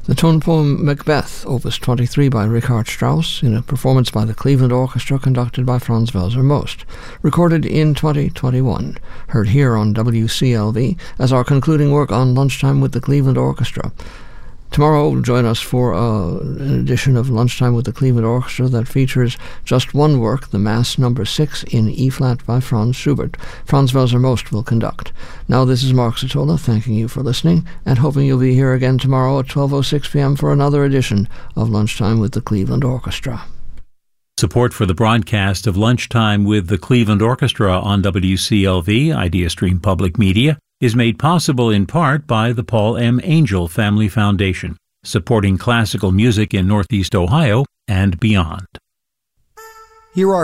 The tone poem Macbeth, Opus 23 by Richard Strauss, in a performance by the Cleveland Orchestra conducted by Franz Welser Most, recorded in 2021, heard here on WCLV as our concluding work on Lunchtime with the Cleveland Orchestra. Tomorrow, join us for an edition of Lunchtime with the Cleveland Orchestra that features just one work, the Mass No. 6 in E-flat by Franz Schubert. Franz Welser Most will conduct. Now, this is Mark Satola thanking you for listening and hoping you'll be here again tomorrow at 12:06 p.m. for another edition of Lunchtime with the Cleveland Orchestra. Support for the broadcast of Lunchtime with the Cleveland Orchestra on WCLV, IdeaStream Public Media, is made possible in part by the Paul M. Angel Family Foundation, supporting classical music in Northeast Ohio and beyond. Here are